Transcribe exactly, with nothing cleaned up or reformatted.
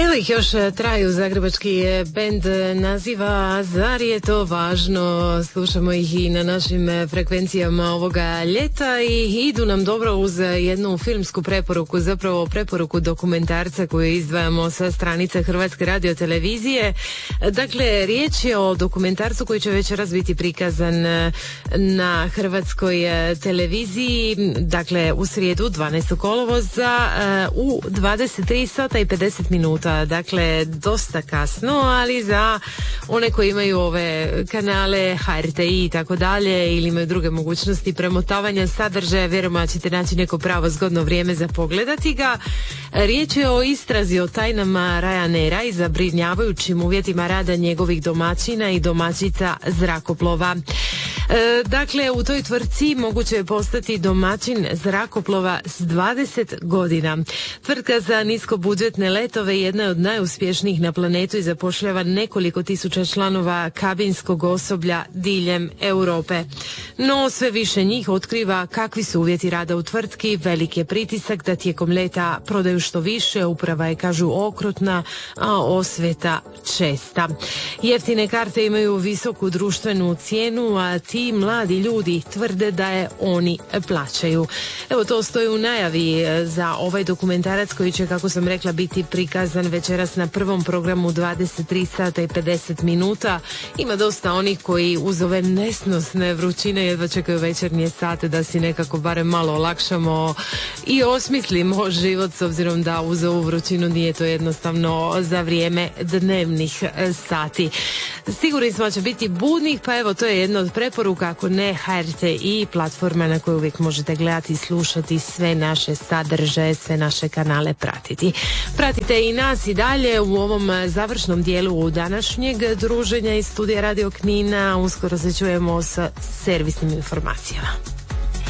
Evo ih još traju, zagrebački bend naziva Zar je to važno. Slušamo ih i na našim frekvencijama ovoga ljeta i idu nam dobro uz jednu filmsku preporuku, zapravo preporuku dokumentarca koju izdvajamo sa stranice Hrvatske radiotelevizije. Dakle, riječ je o dokumentarcu koji će večeras biti prikazan na Hrvatskoj televiziji, dakle u srijedu dvanaestog kolovoza u dvadeset tri sata i pedeset minuta. Dakle, dosta kasno, ali za one koji imaju ove kanale H R T I i tako dalje ili imaju druge mogućnosti premotavanja sadržaja, vjerujem ćete naći neko pravo zgodno vrijeme za pogledati ga. Riječ je o istrazi o tajnama Ryanaira i zabrinjavajućim uvjetima rada njegovih domaćina i domaćica zrakoplova. E, dakle, u toj tvrtci moguće je postati domaćin zrakoplova s dvadeset godina. Tvrtka za niskobudžetne letove jedna je od najuspješnijih na planetu i zapošljava nekoliko tisuća članova kabinskog osoblja diljem Europe. No, sve više njih otkriva kakvi su uvjeti rada u tvrtki, velik je pritisak da tijekom leta prodaju što više, uprava je, kažu, okrutna, a osveta česta. Jeftine karte imaju visoku društvenu cijenu, a ti mladi ljudi tvrde da je oni plaćaju. Evo, to stoji u najavi za ovaj dokumentarac koji će, kako sam rekla, biti prikazan večeras na prvom programu dvadeset tri sata i pedeset minuta. Ima dosta onih koji uz ove nesnosne vrućine jedva čekaju večernje sate da si nekako barem malo olakšamo i osmislimo život, s obzirom da uz ovu vrućinu nije to jednostavno za vrijeme dnevnih sati. Sigurni smo da će biti budnih, pa evo, to je jedna od preporuka, ako ne H R T I, platforma na kojoj uvijek možete gledati i slušati sve naše sadržaje, sve naše kanale pratiti. Pratite i nas i dalje u ovom završnom dijelu današnjeg druženja iz studija Radio Knina. Uskoro se čujemo sa servisnim informacijama.